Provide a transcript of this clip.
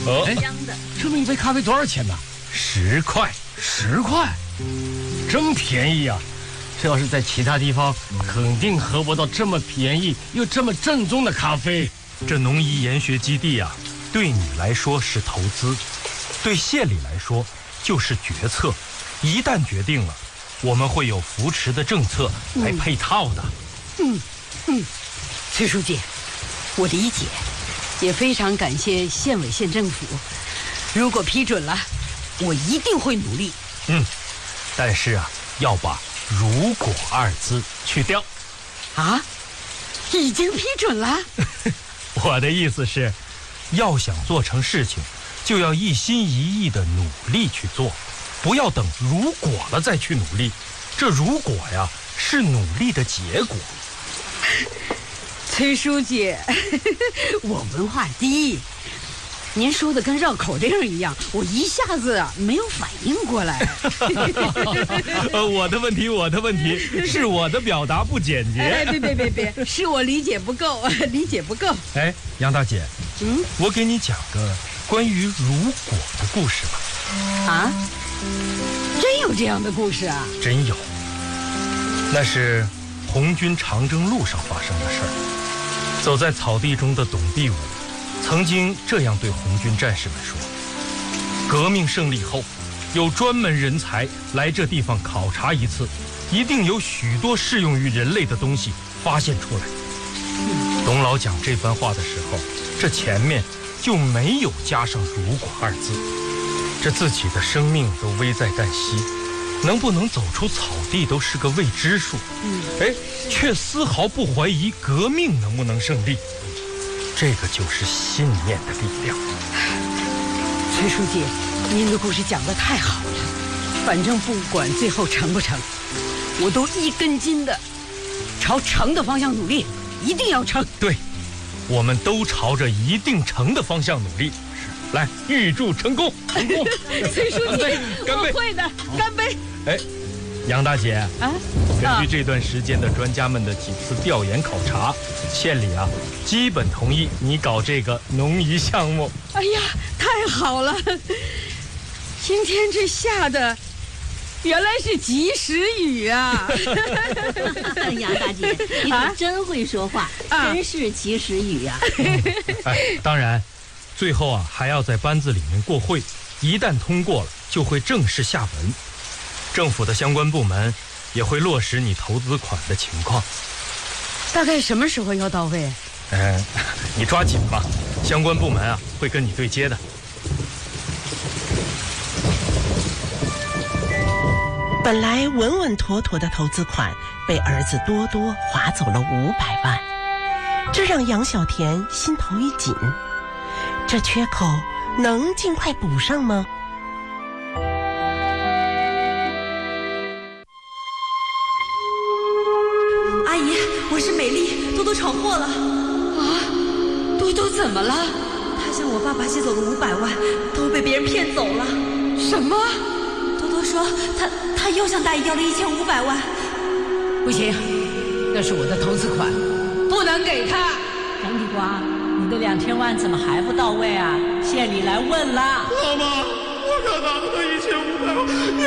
香的。 这么一杯咖啡多少钱呢？10块，10块，真便宜啊！这要是在其他地方，肯定喝不到这么便宜又这么正宗的咖啡。 这农医研学基地啊，对你来说是投资，对县里来说就是决策。一旦决定了，我们会有扶持的政策来配套的。 崔书记，我理解，也非常感谢县委县政府。如果批准了，我一定会努力。 但是啊，要把“如果”2字去掉。 啊，已经批准了？ 我的意思是，要想做成事情，就要一心一意的努力去做，不要等如果了再去努力。这如果呀，是努力的结果。 崔书记，我文化低，您说的跟绕口令一样，我一下子没有反应过来。 我的问题，是我的表达不简洁。 哎，别，是我理解不够，理解不够。 哎，杨大姐，我给你讲个关于如果的故事吧。 啊，真有这样的故事啊？ 真有，那是红军长征路上发生的事儿。走在草地中的董必武曾经这样对红军战士们说：革命胜利后，有专门人才来这地方考察一次，一定有许多适用于人类的东西发现出来。董老讲这番话的时候，这前面就没有加上如果2字，这自己的生命都危在旦夕，能不能走出草地都是个未知数。却丝毫不怀疑革命能不能胜利。这个就是信念的力量。 崔书记，您的故事讲得太好了，反正不管最后成不成，我都一根筋的朝成的方向努力，一定要成。 对，我们都朝着一定成的方向努力。来，预祝成功！成功！ 崔书记， 干杯！ 我会的，干杯！ 哎，杨大姐啊， 根据这段时间的专家们的几次调研考察，县里啊基本同意你搞这个农仪项目。 哎呀，太好了！今天这下的原来是及时雨啊！ 杨大姐，你可真会说话，真是及时雨啊！ 当然，最后啊还要在班子里面过会，一旦通过了，就会正式下文。政府的相关部门也会落实你投资款的情况。 大概什么时候要到位？ 你抓紧吧，相关部门啊会跟你对接的。 本来稳稳妥妥的投资款被儿子多多划走了500万，这让杨小田心头一紧。这缺口能尽快补上吗？ 阿姨，我是美丽，多多闯祸了。 啊，多多怎么了？ 他向我爸爸借走了500万，都被别人骗走了。 什么？ 多多说他又向大姨要了1500万。 不行，那是我的投资款，不能给他。 张地瓜，你的2000万怎么还不到位啊？县里来问了。 老妈，我可拿不到1500万。